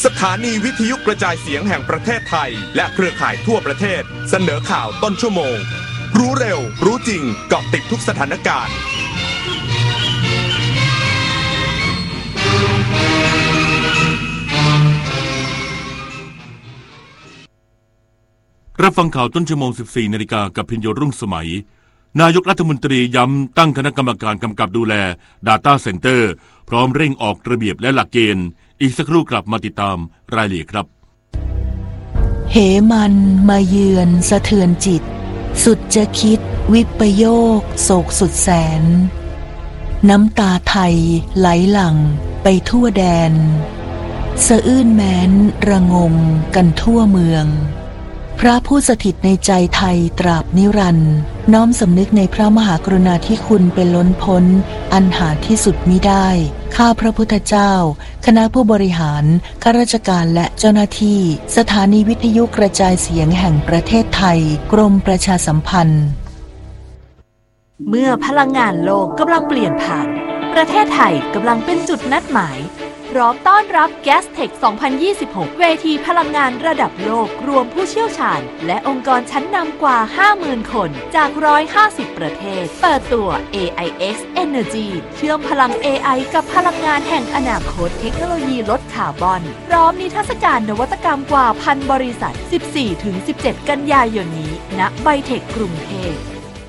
สถานีวิทยุกระจายเสียงแห่งประเทศไทยและเครือข่ายทั่วประเทศเสนอข่าวต้นชั่วโมงรู้เร็วรู้จริงเกาะติดทุกสถานการณ์รับฟังข่าวต้นชั่วโมง 14 นาฬิกากับพิญโยรุ่งสมัยนายกรัฐมนตรีย้ำตั้งคณะกรรมการกำกับดูแล Data Center พร้อมเร่งออกระเบียบและหลักเกณฑ์อีกสักครู่กลับมาติดตามรายละเอียดครับเหมันมาเยือนสะเทือนจิตสุดจะคิดวิปโยคโศกสุดแสนน้ำตาไทยไหลหลั่งไปทั่วแดนสะอื้นแม้นระงมกันทั่วเมืองพระผู้สถิตในใจไทยตราบนิรันดร์น้อมสำนึกในพระมหากรุณาธิคุณเป็นล้นพ้นอันหาที่สุดมิได้ข้าพระพุทธเจ้าคณะผู้บริหารข้าราชการและเจ้าหน้าที่สถานีวิทยุกระจายเสียงแห่งประเทศไทยกรมประชาสัมพันธ์เมื่อพลังงานโลกกำลังเปลี่ยนผ่านประเทศไทยกำลังเป็นจุดนัดหมายพร้อมต้อนรับ Gastech 2026 เวทีพลังงานระดับโลกรวมผู้เชี่ยวชาญและองค์กรชั้นนำกว่า 50,000 คนจาก150 ประเทศเปิดตัว AIX Energy เชื่อมพลัง AI กับพลังงานแห่งอนาคตเทคโนโลยีลดคาร์บอนพร้อมนิทรรศการนวัตกรรมกว่า 1,000 บริษัท 14-17 กันยายนนี้ณไบเทคกรุงเทพ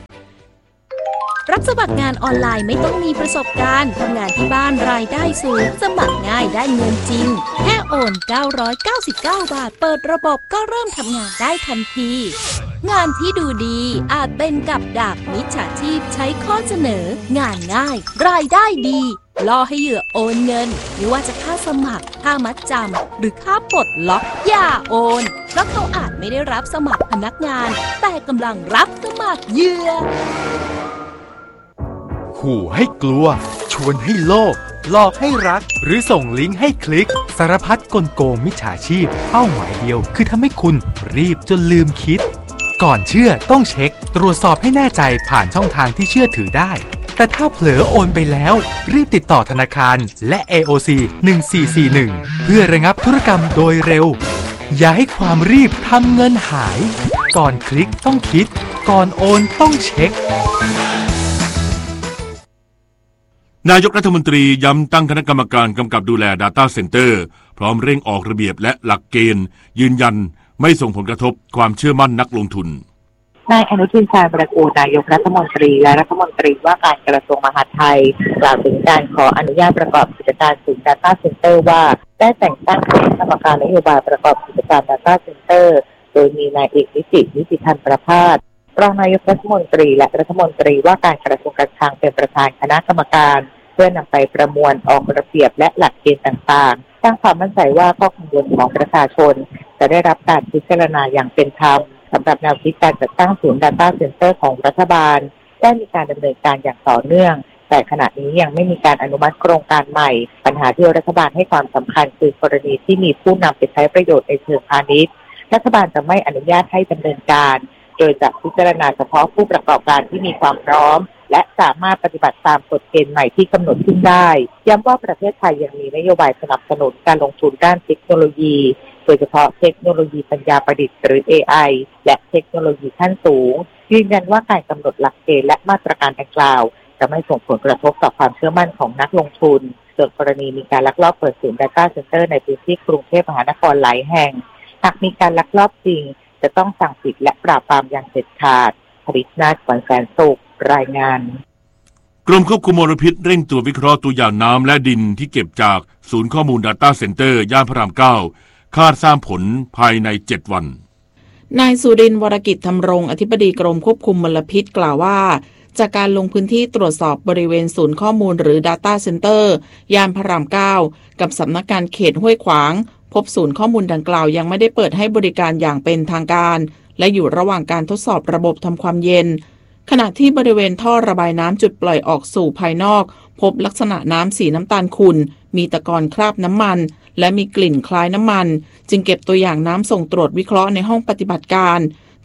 รับสมัครงานออนไลน์ไม่ต้องมีประสบการณ์ทำงานที่บ้านรายได้สูงสมัครง่ายได้เงินจริงแค่โอน999 บาทเปิดระบบก็เริ่มทำงานได้ทันทีงานที่ดูดีอาจเป็นกับดักมิจฉาชีพใช้ข้อเสนองานง่ายรายได้ดีล่อให้เหยื่อโอนเงินไม่ว่าจะค่าสมัครค่ามัดจำหรือค่าปลดล็อกอย่าโอนเพราะเขาอาจไม่ได้รับสมัครพนักงานแต่กำลังรับสมัครเหยื่อขู่ให้กลัวชวนให้โลภหลอกให้รักหรือส่งลิงก์ให้คลิกสารพัดกลโกงมิจฉาชีพเป้าหมายเดียวคือทำให้คุณรีบจนลืมคิดก่อนเชื่อต้องเช็คตรวจสอบให้แน่ใจผ่านช่องทางที่เชื่อถือได้แต่ถ้าเผลอโอนไปแล้วรีบติดต่อธนาคารและ AOC 1441เพื่อระงับธุรกรรมโดยเร็วอย่าให้ความรีบทำเงินหายก่อนคลิกต้องคิดก่อนโอนต้องเช็คนายกรัฐมนตรีย้ำตั้งคณะกรรมการกำกับดูแล Data Center พร้อมเร่งออกระเบียบและหลักเกณฑ์ยืนยันไม่ส่งผลกระทบความเชื่อมั่นนักลงทุนนายอนุทินชาญวิรากูลนายกรัฐมนตรีและรัฐมนตรีว่าการกระทรวงมหาดไทยกล่าวถึงการขออนุญาตประกอบกิจการศูนย์ Data Center ว่าได้แต่งตั้งคณะกรรมการนโยบายประกอบกิจการ Data Center โดยมีนายเอกนิติพันธ์ประภาสรองนายกรัฐมนตรีและรัฐมนตรีว่าการกระทรวงการคลังเป็นประธานคณะกรรมการเพื่อนำไปประมวลออกระเบียบและหลักเกณฑ์ต่างๆสร้างความมั่นใจว่าข้อกังวลของประชาชนจะได้รับการพิจารณาอย่างเป็นธรรมสำหรับแนวคิดการจัดตั้งศูนย์ Data Center ของรัฐบาลได้มีการดำเนินการอย่างต่อเนื่องแต่ขณะนี้ยังไม่มีการอนุมัติโครงการใหม่ปัญหาที่รัฐบาลให้ความสำคัญคือกรณีที่มีผู้นำไปใช้ประโยชน์ในเชิงพาณิชย์รัฐบาลจะไม่อนุญาตให้ดำเนินการโดยจะพิจารณาเฉพาะผู้ประกอบการที่มีความพร้อมและสามารถปฏิบัติตามกฎเกณฑ์ใหม่ที่กำหนดขึ้นได้ย้ำว่าประเทศไทยยังมีนโยบายสนับสนุนการลงทุนด้านเทคโนโลยีโดยเฉพาะเทคโนโลยีปัญญาประดิษฐ์หรือ AI และเทคโนโลยีขั้นสูงยืนยันว่าการกำหนดหลักเกณฑ์และมาตรการดังกล่าวจะไม่ส่งผลกระทบต่อความเชื่อมั่นของนักลงทุนส่วนกรณีมีการลักลอบเปิดศูนย์ Data Center ในพื้นที่กรุงเทพมหานครหลายแห่งหากมีการลักลอบจริงจะต้องสั่งปิดและปราบปรามอย่างเด็ดขาดผลิตนาถ ขวัญแสนสุขรายงานกรมควบคุมมลพิษเร่งตรวจวิเคราะห์ตัวอย่างน้ำและดินที่เก็บจากศูนย์ข้อมูล Data Center ย่านพระราม 9คาดทราบผลภายใน 7 วันนายสุรินทร์ วรกิจธรรมรงค์อธิบดีกรมควบคุมมลพิษกล่าวว่าจากการลงพื้นที่ตรวจสอบบริเวณศูนย์ข้อมูลหรือ Data Center ย่านพระราม 9กับสำนักงานเขตห้วยขวางพบศูนย์ข้อมูลดังกล่าวยังไม่ได้เปิดให้บริการอย่างเป็นทางการและอยู่ระหว่างการทดสอบระบบทำความเย็นขณะที่บริเวณท่อระบายน้ำจุดปล่อยออกสู่ภายนอกพบลักษณะน้ำสีน้ำตาลขุ่นมีตะกอนคราบน้ำมันและมีกลิ่นคล้ายน้ำมันจึงเก็บตัวอย่างน้ำส่งตรวจวิเคราะห์ในห้องปฏิบัติการ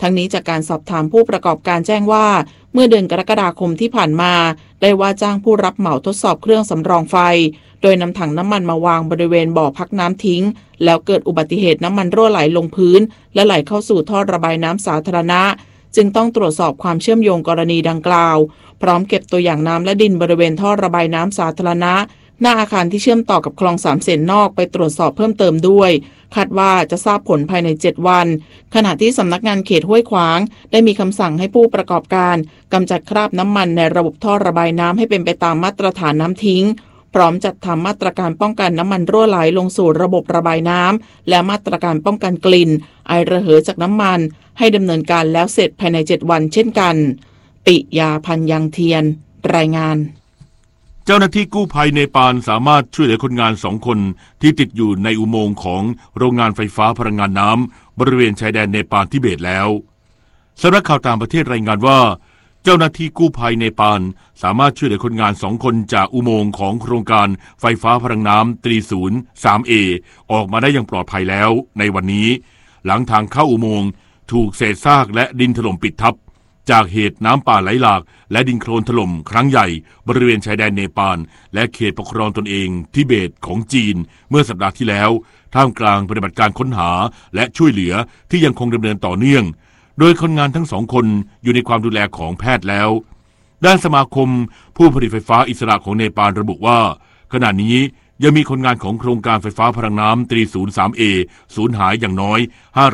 ทั้งนี้จากการสอบถามผู้ประกอบการแจ้งว่าเมื่อเดือนกรกฎาคมที่ผ่านมาได้ว่าจ้างผู้รับเหมาทดสอบเครื่องสำรองไฟโดยนำถังน้ำมันมาวางบริเวณบ่อพักน้ำทิ้งแล้วเกิดอุบัติเหตุน้ำมันรั่วไหลลงพื้นและไหลเข้าสู่ท่อระบายน้ำสาธารณะจึงต้องตรวจสอบความเชื่อมโยงกรณีดังกล่าวพร้อมเก็บตัวอย่างน้ำและดินบริเวณท่อระบายน้ำสาธารณะหน้าอาคารที่เชื่อมต่อกับคลองสามเสนนอกไปตรวจสอบเพิ่มเติมด้วยคาดว่าจะทราบผลภายใน7วันขณะที่สำนักงานเขตห้วยขวางได้มีคำสั่งให้ผู้ประกอบการกำจัดคราบน้ำมันในระบบท่อระบายน้ำให้เป็นไปตามมาตรฐานน้ำทิ้งพร้อมจัดทำมาตรการป้องกันน้ำมันรั่วไหลลงสู่ระบบระบายน้ำและมาตรการป้องกันกลิ่นไอระเหยจากน้ำมันให้ดำเนินการแล้วเสร็จภายใน7วันเช่นกันปิยาพันธ์ยังเทียนรายงานเจ้าหน้าที่กู้ภัยเนปาลสามารถช่วยเหลือคนงาน2 คนที่ติดอยู่ในอุโมงค์ของโรงงานไฟฟ้าพลังงานน้ำบริเวณชายแดนเนปาลทิเบตแล้วสำนักข่าวต่างประเทศรายงานว่าเจ้าหน้าที่กู้ภัยเนปาลสามารถช่วยเหลือคนงาน2 คนจากอุโมงค์ของโครงการไฟฟ้าพลังน้ำตรีศูนย์ 3A ออกมาได้อย่างปลอดภัยแล้วในวันนี้หลังทางเข้าอุโมงค์ถูกเศษซากและดินถล่มปิดทับจากเหตุน้ำป่าไหลหลากและดินโคลนถล่มครั้งใหญ่บริเวณชายแดนเนปาลและเขตปกครองตนเองทิเบตของจีนเมื่อสัปดาห์ที่แล้วท่ามกลางปฏิบัติการค้นหาและช่วยเหลือที่ยังคงดำเนินต่อเนื่องโดยคนงานทั้ง2 คนอยู่ในความดูแลของแพทย์แล้วด้านสมาคมผู้ผลิตไฟฟ้าอิสระของเนปาลระบุว่าขณะนี้ยังมีคนงานของโครงการไฟฟ้าพลังน้ำตรีศูนย์ 3A สูญหายอย่างน้อย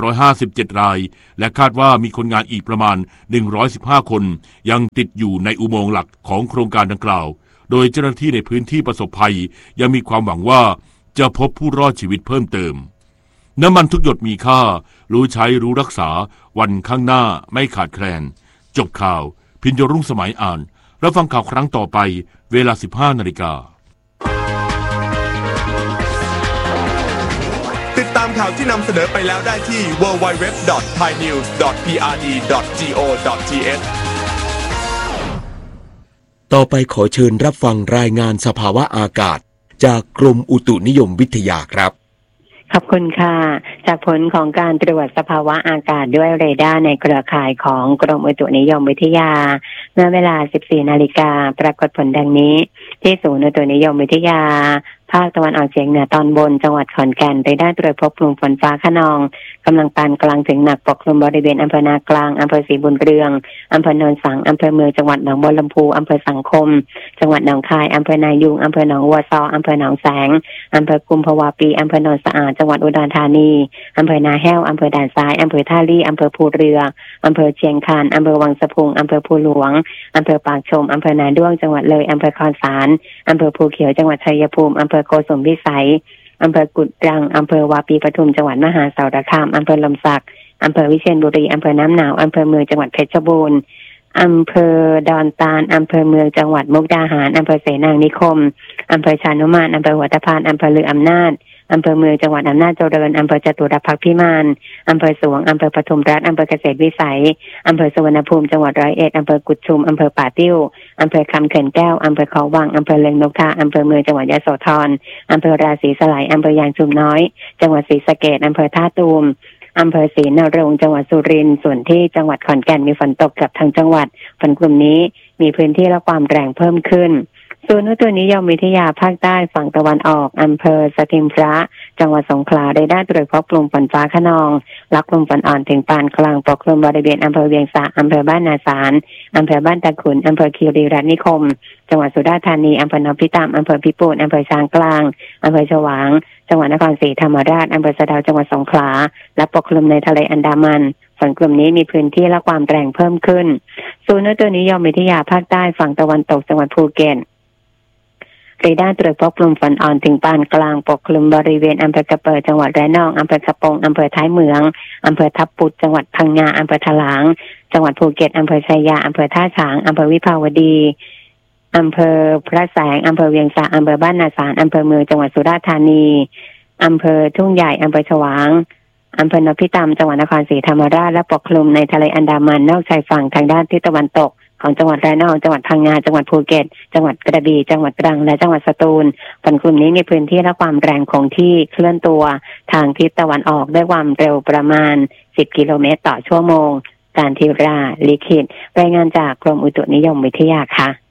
557 รายและคาดว่ามีคนงานอีกประมาณ115 คนยังติดอยู่ในอุโมงค์หลักของโครงการดังกล่าวโดยเจ้าหน้าที่ในพื้นที่ประสบภัยยังมีความหวังว่าจะพบผู้รอดชีวิตเพิ่มเติมน้ำมันทุกหยดมีค่ารู้ใช้รู้รักษาวันข้างหน้าไม่ขาดแคลนจบข่าวพิญโยรุ่งสมัยอ่านรับฟังข่าวครั้งต่อไปเวลา 15:00 น. ติดตามข่าวที่นำเสนอไปแล้วได้ที่ www.thainews.prd.go.th ต่อไปขอเชิญรับฟังรายงานสภาวะอากาศจากกรมอุตุนิยมวิทยาครับขอบคุณค่ะจากผลของการตรวจสภาวะอากาศด้วยเรดาร์ในเครือข่ายของกรมอุตุนิยมวิทยาเมื่อเวลา 14 นาฬิกาปรากฏผลดังนี้ที่ศูนย์อุตุนิยมวิทยาภาคตะวันออกเฉียงเหนือตอนบนจังหวัดขอนแก่นเรดาร์ตรวจพบกลุ่มฝนฟ้าคะนองกำลังปานกลางถึงหนักปกคลุมบริเวณอำเภอนากลางอำเภอศรีบุญเรืองอำเภอโนนสังอำเภอเมืองจังหวัดหนองบัวลำพูอำเภอสังคมจังหวัดหนองคายอำเภอนายูงอำเภอหนองวัวซออำเภอหนองแสงอำเภอกุมภาวะปีอำเภอโนนสะอาดจังหวัดอุดรธานีอำเภอนาแห้วอำเภอด่านซ้ายอำเภอท่าลี่อำเภอภูเรืออำเภอเชียงคานอำเภอวังสะพุงอำเภอภูหลวงอำเภอปากชมอำเภอนาด้วงจังหวัดเลยอำเภอคอนสารอำเภอภูเขียวจังหวัดชัยภูมิอำเภอโกสุมพิสัยอำเภอกุดรังอำเภอวาปีปทุมจังหวัดมหาสารคามอำเภอลำสักอำเภอวิเชียรบุรีอำเภอน้ำหนาวอำเภอเมืองจังหวัดเพชรบูรณ์อำเภอดอนตาลอำเภอเมืองจังหวัดมุกดาหารอำเภอเสนางนิคมอำเภอชานุมานอำเภอหัวตะพานอำเภอลืออำนาจอำเภอเมืองจังหวัดอำนาจเจริญอำเภอจตุรพักษ์พิมานอำเภอสวงอำเภอปทุมรัฐอำเภอเกษตรวิสัยอำเภอสุวรรณภูมิจังหวัดร้อยเอ็ดอำเภอกุดชุมอำเภอป่าติ้วอำเภอคำเขื่อนแก้วอำเภอเขาวังอำเภอเลียงนกทาอำเภอเมืองจังหวัดยโสธรอำเภอราศีสไลยอำเภอยางชุมน้อยจังหวัดศรีสะเกษอำเภอท่าตูมอำเภอศรีนรงค์จังหวัดสุรินทร์ส่วนที่จังหวัดขอนแก่นมีฝนตกเกือบทั้งจังหวัดฝนกลุ่มนี้มีพื้นที่และความแรงเพิ่มขึ้นศูนย์อุตุนิยมวิทยาภาคใต้ฝั่งตะวันออกอำเภอสถิมพระจังหวัดสงขลาได้ตรวจพบกลุ่มฝนฟ้าคะนองและกลุ่มฝนอ่อนถึงปานกลางปกคลุมบริเวณอำเภอเวียงสะอำเภอบ้านนาสารอำเภอบ้านตะขุนอำเภอคีรีรัตน์นิคมจังหวัดสุราษฎร์ธานีอำเภอนพิตามอำเภอพิปูนอำเภอช้างกลางอำเภอฉวางจังหวัดนครศรีธรรมราชอำเภอสะเดาจังหวัดสงขลาและปกคลุมในทะเลอันดามันฝนกลุ่มนี้มีพื้นที่และความแรงเพิ่มขึ้นศูนย์อุตุนิยมวิทยาภาคใต้ฝั่งตะวันตกจังหวัดภูเก็ตเรดาร์ตรวจพบกลุ่มฝนอ่อนถึงปานกลางปกคลุมบริเวณอำเภอกระเปิดจังหวัดระนองอำเภอกระปงอำเภอท้ายเหมืองอำเภอทับปุดจังหวัดพังงาอำเภอถลางจังหวัดภูเก็ตอำเภอชัยยาอำเภอท่าฉางอำเภอวิภาวดีอำเภอพระแสงอำเภอเวียงสะอำเภอบ้านนาสารอำเภอเมืองจังหวัดสุราษฎร์ธานีอำเภอทุ่งใหญ่อำเภอฉวางอำเภอนพิตามจังหวัดนครศรีธรรมราชและปกคลุมในทะเลอันดามันนอกชายฝั่งทางด้านทิศตะวันตกของจังหวัดระนองจังหวัดพังงาจังหวัดภูเก็ตจังหวัดกระบี่จังหวัดตรังและจังหวัดสตูลฝนกลุ่มนี้มีพื้นที่และความแรงคงที่เคลื่อนตัวทางทิศตะวันออกด้วยความเร็วประมาณ10 กิโลเมตรต่อชั่วโมงการธิราลิขิตรายงานจากกรมอุตุนิยมวิทยาค่ะ